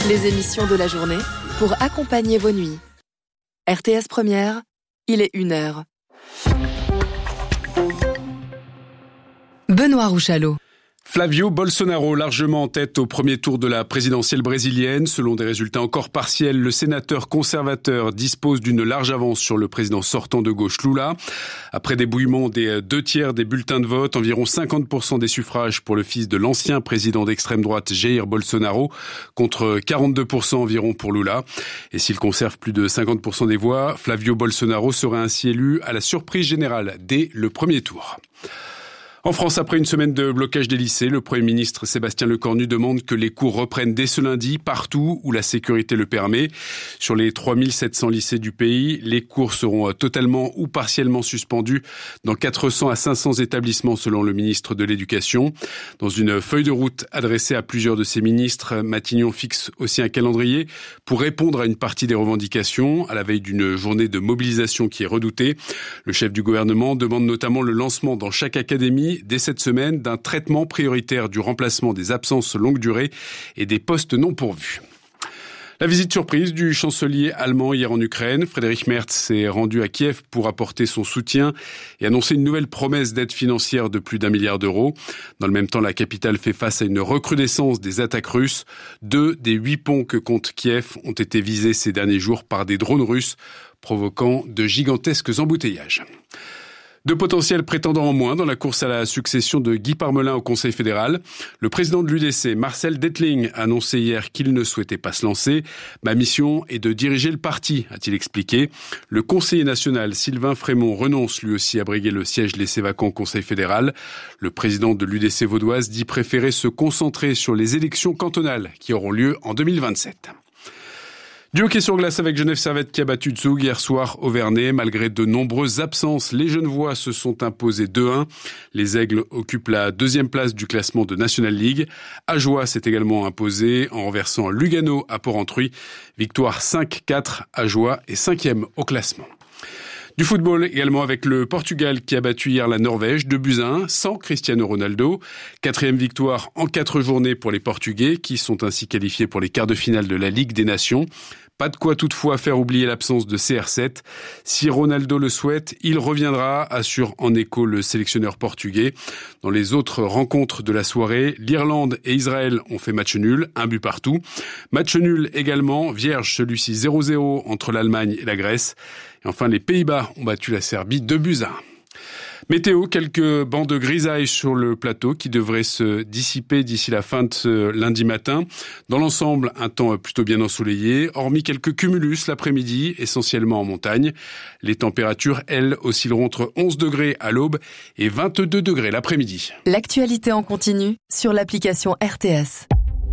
Les émissions de la journée pour accompagner vos nuits. RTS Première, il est 1h. Benoît Rouchalot. Flavio Bolsonaro, largement en tête au premier tour de la présidentielle brésilienne. Selon des résultats encore partiels, le sénateur conservateur dispose d'une large avance sur le président sortant de gauche Lula. Après débouillement des 2/3 des bulletins de vote, environ 50% des suffrages pour le fils de l'ancien président d'extrême droite Jair Bolsonaro, contre 42% environ pour Lula. Et s'il conserve plus de 50% des voix, Flavio Bolsonaro serait ainsi élu à la surprise générale dès le premier tour. En France, après une semaine de blocage des lycées, le Premier ministre Sébastien Lecornu demande que les cours reprennent dès ce lundi, partout où la sécurité le permet. Sur les 3700 lycées du pays, les cours seront totalement ou partiellement suspendus dans 400 à 500 établissements, selon le ministre de l'Éducation. Dans une feuille de route adressée à plusieurs de ses ministres, Matignon fixe aussi un calendrier pour répondre à une partie des revendications, à la veille d'une journée de mobilisation qui est redoutée. Le chef du gouvernement demande notamment le lancement dans chaque académie dès cette semaine d'un traitement prioritaire du remplacement des absences longue durée et des postes non pourvus. La visite surprise du chancelier allemand hier en Ukraine. Friedrich Merz s'est rendu à Kiev pour apporter son soutien et annoncer une nouvelle promesse d'aide financière de plus d'1 milliard d'euros. Dans le même temps, la capitale fait face à une recrudescence des attaques russes. 2 des 8 ponts que compte Kiev ont été visés ces derniers jours par des drones russes, provoquant de gigantesques embouteillages. 2 potentiels prétendants en moins dans la course à la succession de Guy Parmelin au Conseil fédéral. Le président de l'UDC, Marcel Dettling, a annoncé hier qu'il ne souhaitait pas se lancer. « Ma mission est de diriger le parti », a-t-il expliqué. Le conseiller national, Sylvain Frémont, renonce lui aussi à briguer le siège laissé vacant au Conseil fédéral. Le président de l'UDC vaudoise dit préférer se concentrer sur les élections cantonales qui auront lieu en 2027. Du hockey sur glace avec Genève Servette qui a battu Zug hier soir au Vernet. Malgré de nombreuses absences, les Genevois se sont imposés 2-1. Les Aigles occupent la 2e place du classement de National League. Ajoie s'est également imposé en renversant Lugano à Port-Entruy. Victoire 5-4. Ajoie est 5e au classement. Du football également avec le Portugal qui a battu hier la Norvège 2-1 sans Cristiano Ronaldo. 4e victoire en 4 journées pour les Portugais qui sont ainsi qualifiés pour les quarts de finale de la Ligue des Nations. Pas de quoi toutefois faire oublier l'absence de CR7. Si Ronaldo le souhaite, il reviendra, assure en écho le sélectionneur portugais. Dans les autres rencontres de la soirée, l'Irlande et Israël ont fait match nul, 1 but partout. Match nul également, vierge celui-ci 0-0 entre l'Allemagne et la Grèce. Et enfin, les Pays-Bas ont battu la Serbie 2-1. Météo, quelques bancs de grisaille sur le plateau qui devraient se dissiper d'ici la fin de ce lundi matin. Dans l'ensemble, un temps plutôt bien ensoleillé, hormis quelques cumulus l'après-midi, essentiellement en montagne. Les températures, elles, oscilleront entre 11 degrés à l'aube et 22 degrés l'après-midi. L'actualité en continu sur l'application RTS.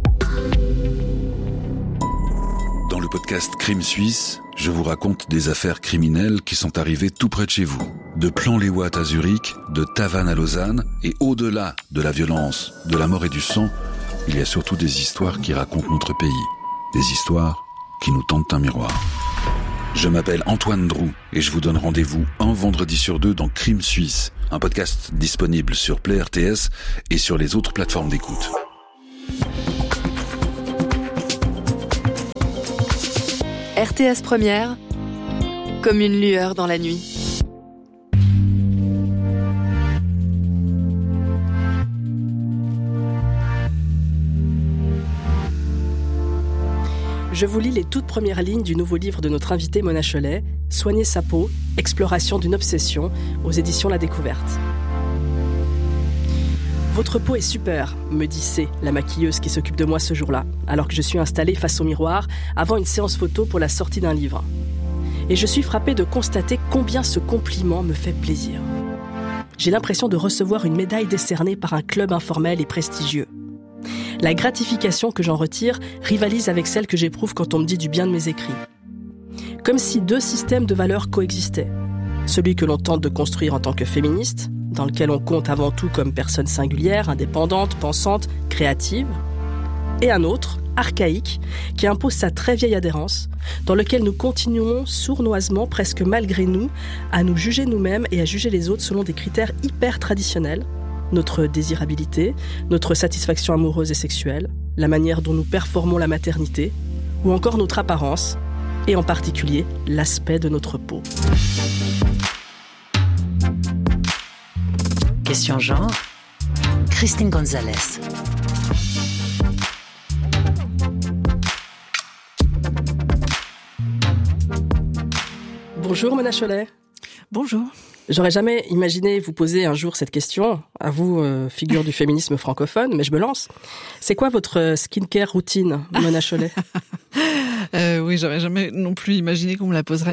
Dans le podcast Crime Suisse, je vous raconte des affaires criminelles qui sont arrivées tout près de chez vous. De Plan-les-Ouates à Zurich, de Tavannes à Lausanne, et au-delà de la violence, de la mort et du sang, il y a surtout des histoires qui racontent notre pays. Des histoires qui nous tendent un miroir. Je m'appelle Antoine Drou et je vous donne rendez-vous un vendredi sur 2 dans Crime Suisse, un podcast disponible sur Play RTS et sur les autres plateformes d'écoute. RTS Première, comme une lueur dans la nuit. Je vous lis les toutes premières lignes du nouveau livre de notre invité Mona Cholet, Soigner sa peau, exploration d'une obsession, aux éditions La Découverte. Votre peau est super, me dit C, la maquilleuse qui s'occupe de moi ce jour-là, alors que je suis installée face au miroir avant une séance photo pour la sortie d'un livre. Et je suis frappée de constater combien ce compliment me fait plaisir. J'ai l'impression de recevoir une médaille décernée par un club informel et prestigieux. La gratification que j'en retire rivalise avec celle que j'éprouve quand on me dit du bien de mes écrits. Comme si 2 systèmes de valeurs coexistaient. Celui que l'on tente de construire en tant que féministe, dans lequel on compte avant tout comme personne singulière, indépendante, pensante, créative, et un autre, archaïque, qui impose sa très vieille adhérence, dans lequel nous continuons sournoisement, presque malgré nous, à nous juger nous-mêmes et à juger les autres selon des critères hyper traditionnels, notre désirabilité, notre satisfaction amoureuse et sexuelle, la manière dont nous performons la maternité, ou encore notre apparence, et en particulier l'aspect de notre peau. Question genre, Christine Gonzalez. Bonjour Mona Chollet. Bonjour. J'aurais jamais imaginé vous poser un jour cette question, à vous, figure du féminisme francophone, mais je me lance. C'est quoi votre skincare routine, Mona Chollet? Oui, j'aurais jamais non plus imaginé qu'on me la poserait.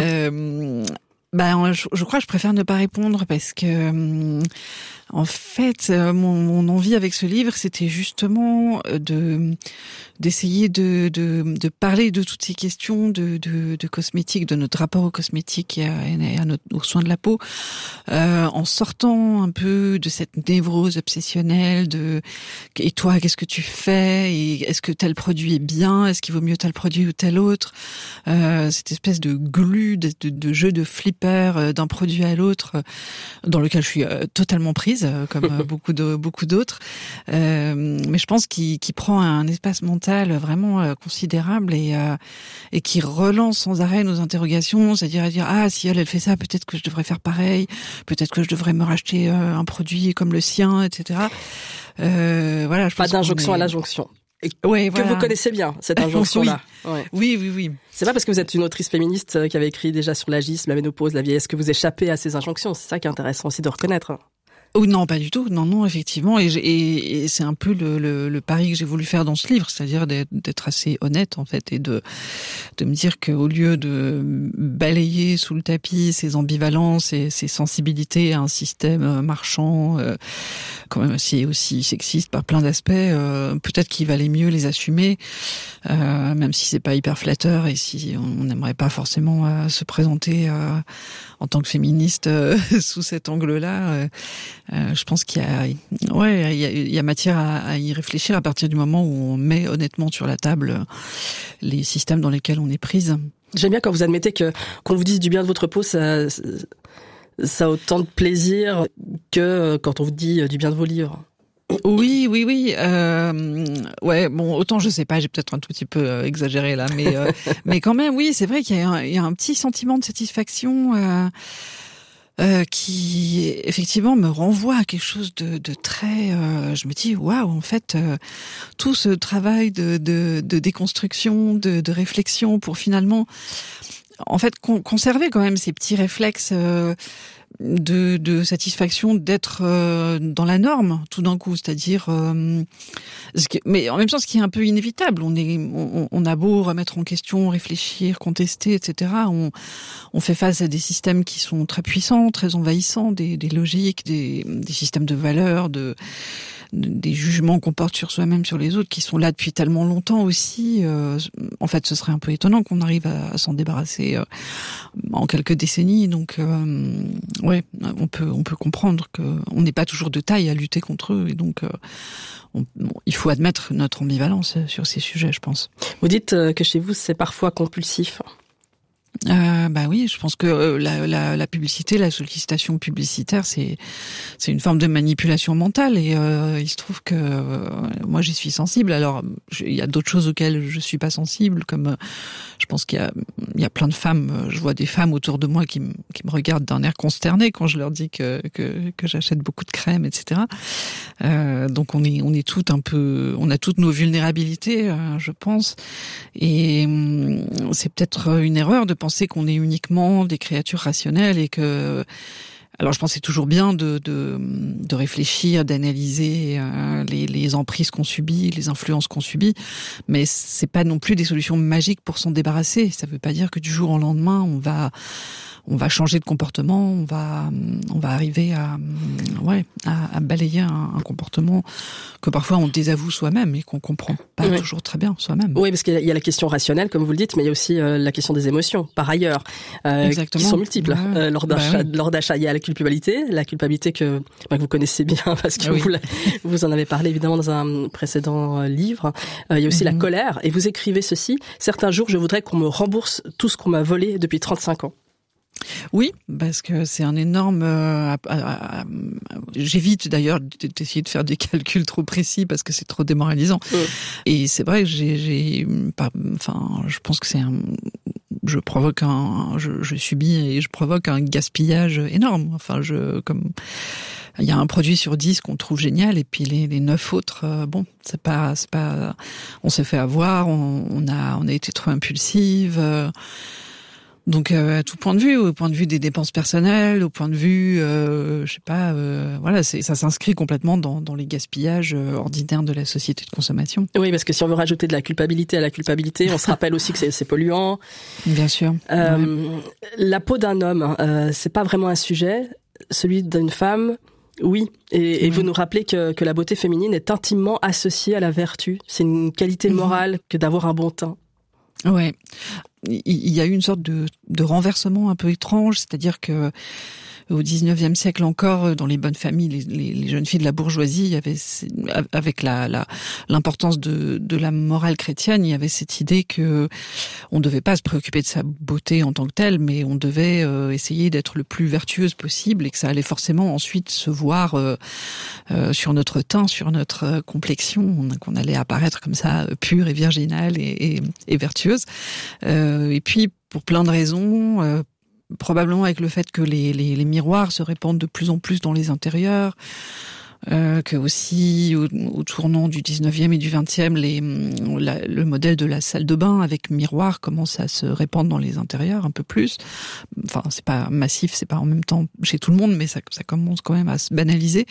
Je crois que je préfère ne pas répondre parce que, en fait, mon envie avec ce livre, c'était justement d'essayer de parler de toutes ces questions de cosmétique, de notre rapport aux cosmétiques et aux soins de la peau, en sortant un peu de cette névrose obsessionnelle et toi, qu'est-ce que tu fais, et est-ce que tel produit est bien, est-ce qu'il vaut mieux tel produit ou tel autre, cette espèce de glu, de jeu de flipper d'un produit à l'autre, dans lequel je suis totalement prise, comme beaucoup d'autres, mais je pense qu'il prend un espace mental vraiment considérable et qui relance sans arrêt nos interrogations, c'est-à-dire à dire si elle fait ça, peut-être que je devrais faire pareil, peut-être que je devrais me racheter un produit comme le sien, etc. Voilà, je pas pense d'injonction à l'injonction. Ouais, que vous connaissez bien, cette injonction-là. Oui. C'est pas parce que vous êtes une autrice féministe qui avait écrit déjà sur l'agisme, la ménopause, la vieillesse, que vous échappez à ces injonctions. C'est ça qui est intéressant aussi de reconnaître. Oh non, pas du tout. Non, effectivement. Et c'est un peu le pari que j'ai voulu faire dans ce livre, c'est-à-dire d'être assez honnête, en fait, et de me dire qu'au lieu de balayer sous le tapis ces ambivalences et ces sensibilités à un système marchand, quand même aussi sexiste par plein d'aspects, peut-être qu'il valait mieux les assumer, même si c'est pas hyper flatteur et si on n'aimerait pas forcément se présenter en tant que féministe sous cet angle-là. Je pense qu'il y a matière à y réfléchir à partir du moment où on met honnêtement sur la table les systèmes dans lesquels on est prise. J'aime bien quand vous admettez qu'on vous dise du bien de votre peau, ça a autant de plaisir que quand on vous dit du bien de vos livres. Oui. Autant je sais pas, j'ai peut-être un tout petit peu exagéré là, mais quand même, oui, c'est vrai qu'il y a un petit sentiment de satisfaction qui effectivement me renvoie à quelque chose de très. Je me dis waouh, en fait, tout ce travail de déconstruction, de réflexion pour finalement, en fait, conserver quand même ces petits réflexes. De satisfaction d'être dans la norme tout d'un coup, c'est-à-dire mais en même temps ce qui est un peu inévitable, on a beau remettre en question, réfléchir, contester, etc. On fait face à des systèmes qui sont très puissants, très envahissants, des logiques, des systèmes de valeurs, des jugements qu'on porte sur soi-même, sur les autres, qui sont là depuis tellement longtemps aussi. En fait, ce serait un peu étonnant qu'on arrive à s'en débarrasser en quelques décennies. Donc, on peut comprendre qu'on n'est pas toujours de taille à lutter contre eux. Et donc, il faut admettre notre ambivalence sur ces sujets, je pense. Vous dites que chez vous, c'est parfois compulsif. Oui, je pense que la publicité, la sollicitation publicitaire, c'est une forme de manipulation mentale et il se trouve que moi j'y suis sensible. Alors il y a d'autres choses auxquelles je suis pas sensible, comme je pense qu'il y a plein de femmes, je vois des femmes autour de moi qui me regardent d'un air consterné quand je leur dis que j'achète beaucoup de crème, etc. Donc on est toutes un peu, on a toutes nos vulnérabilités, je pense, et c'est peut-être une erreur de penser qu'on est uniquement des créatures rationnelles et que... Alors je pense que c'est toujours bien de réfléchir, d'analyser les emprises qu'on subit, les influences qu'on subit, mais c'est pas non plus des solutions magiques pour s'en débarrasser. Ça veut pas dire que du jour au lendemain on va changer de comportement, on va arriver à balayer un comportement que parfois on désavoue soi-même et qu'on comprend pas toujours très bien soi-même. Oui, parce qu'il y a la question rationnelle, comme vous le dites, mais il y a aussi la question des émotions, par ailleurs, qui sont multiples lors d'achat. Il y a la culpabilité que vous connaissez bien parce que vous en avez parlé évidemment dans un précédent livre. Il y a aussi la colère, et vous écrivez ceci: certains jours, je voudrais qu'on me rembourse tout ce qu'on m'a volé depuis 35 ans. Oui, parce que c'est un énorme... J'évite d'ailleurs d'essayer de faire des calculs trop précis parce que c'est trop démoralisant. Et c'est vrai que je pense que je subis et je provoque un gaspillage énorme. Il y a un produit sur 10 qu'on trouve génial et puis les 9 autres, c'est pas, on s'est fait avoir, on a été trop impulsive. Donc à tout point de vue, au point de vue des dépenses personnelles, au point de vue, ça s'inscrit complètement dans les gaspillages ordinaires de la société de consommation. Oui, parce que si on veut rajouter de la culpabilité à la culpabilité, on se rappelle aussi que c'est polluant. Bien sûr. La peau d'un homme, c'est pas vraiment un sujet. Celui d'une femme, oui. Et vous nous rappelez que la beauté féminine est intimement associée à la vertu. C'est une qualité morale que d'avoir un bon teint. Ouais. Il y a eu une sorte de renversement un peu étrange, c'est-à-dire que au 19e siècle encore, dans les bonnes familles, les jeunes filles de la bourgeoisie, il y avait, avec l'importance de la morale chrétienne, il y avait cette idée que on ne devait pas se préoccuper de sa beauté en tant que telle, mais on devait essayer d'être le plus vertueuse possible et que ça allait forcément ensuite se voir sur notre teint, sur notre complexion, qu'on allait apparaître comme ça, pure et virginale et vertueuse. Et puis, pour plein de raisons, probablement avec le fait que les miroirs se répandent de plus en plus dans les intérieurs, que aussi au tournant du 19e et du 20e, le modèle de la salle de bain avec miroir commence à se répandre dans les intérieurs un peu plus. Enfin, c'est pas massif, c'est pas en même temps chez tout le monde, mais ça commence quand même à se banaliser.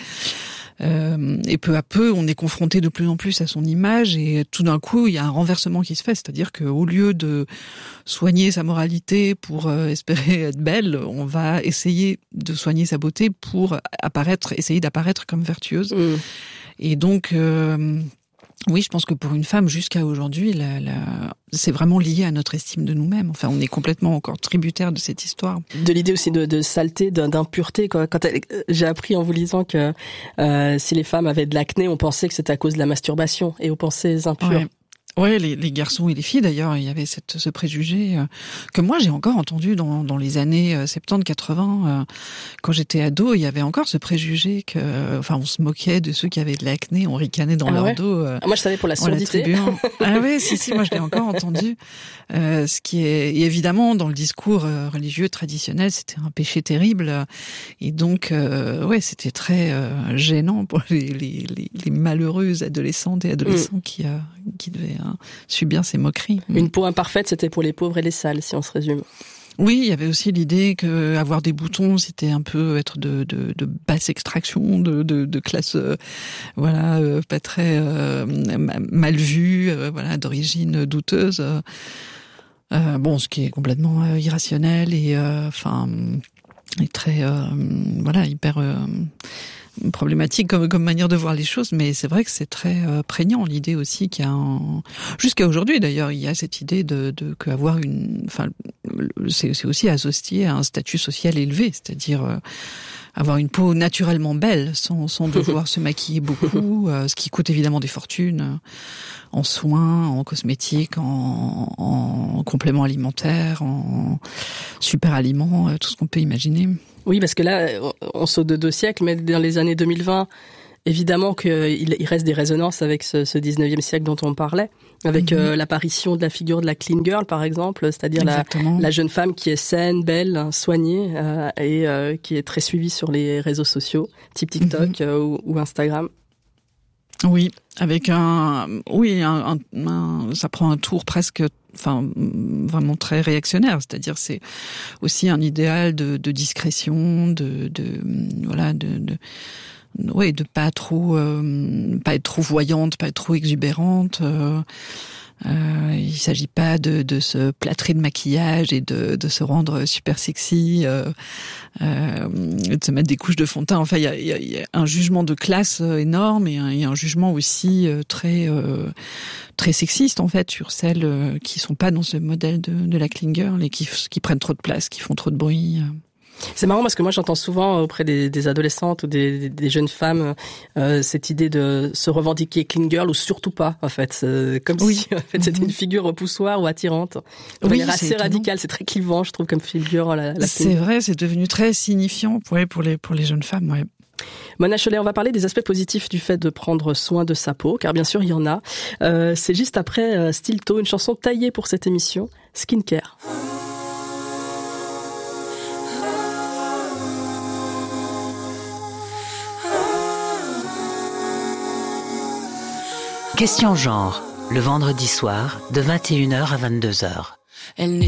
Et peu à peu, on est confronté de plus en plus à son image et tout d'un coup, il y a un renversement qui se fait. C'est-à-dire qu'au lieu de soigner sa moralité pour espérer être belle, on va essayer de soigner sa beauté pour essayer d'apparaître comme vertueuse. Et donc, oui, je pense que pour une femme, jusqu'à aujourd'hui, c'est vraiment lié à notre estime de nous-mêmes. Enfin, on est complètement encore tributaire de cette histoire. De l'idée aussi de saleté, d'impureté. J'ai appris en vous lisant que si les femmes avaient de l'acné, on pensait que c'était à cause de la masturbation et aux pensées impures. Ouais. Ouais, les garçons et les filles d'ailleurs, il y avait ce préjugé que moi j'ai encore entendu dans les années 70-80 quand j'étais ado, il y avait encore ce préjugé on se moquait de ceux qui avaient de l'acné, on ricanait dans leur dos. Moi je savais pour la surdité. Ah ouais, si, moi je l'ai encore entendu. Ce qui est et évidemment dans le discours religieux traditionnel, c'était un péché terrible et donc c'était très gênant pour les malheureuses adolescentes et adolescents qui devaient subir ces moqueries. Une peau imparfaite, c'était pour les pauvres et les sales, si on se résume. Oui, il y avait aussi l'idée que avoir des boutons, c'était un peu être de basse extraction, de classe, pas très mal vue, d'origine douteuse. Ce qui est complètement irrationnel et très hyper problématique comme manière de voir les choses, mais c'est vrai que c'est très prégnant l'idée aussi qu'il y a jusqu'à aujourd'hui d'ailleurs il y a cette idée de qu'avoir c'est aussi associé à un statut social élevé, c'est-à-dire avoir une peau naturellement belle sans devoir se maquiller beaucoup, ce qui coûte évidemment des fortunes en soins, en cosmétiques, en compléments alimentaires, en super aliments, tout ce qu'on peut imaginer. Oui, parce que là, on saute de 2 siècles, mais dans les années 2020, évidemment qu'il reste des résonances avec ce 19e siècle dont on parlait, avec l'apparition de la figure de la clean girl, par exemple, c'est-à-dire la jeune femme qui est saine, belle, soignée, et qui est très suivie sur les réseaux sociaux, type TikTok ou Instagram. Oui, avec ça prend un tour presque, vraiment très réactionnaire. C'est-à-dire, c'est aussi un idéal de discrétion, de pas être trop voyante, pas être trop exubérante. Il s'agit pas de se plâtrer de maquillage et de se rendre super sexy, de se mettre des couches de fond de teint. Enfin, il y a un jugement de classe énorme et un jugement aussi très sexiste en fait sur celles qui sont pas dans ce modèle de la clean girl et qui prennent trop de place, qui font trop de bruit. C'est marrant parce que moi j'entends souvent auprès des adolescentes ou des jeunes femmes cette idée de se revendiquer clean girl ou surtout pas en fait, comme si en fait c'était une figure repoussoire ou attirante. De manière assez radicale, c'est très clivant je trouve comme figure la C'est vrai, c'est devenu très signifiant pour les jeunes femmes. Ouais. Mona Chollet, on va parler des aspects positifs du fait de prendre soin de sa peau, car bien sûr il y en a. C'est juste après Stilto, une chanson taillée pour cette émission, Skincare. Question genre, le vendredi soir, de 21h à 22h. Elle n'est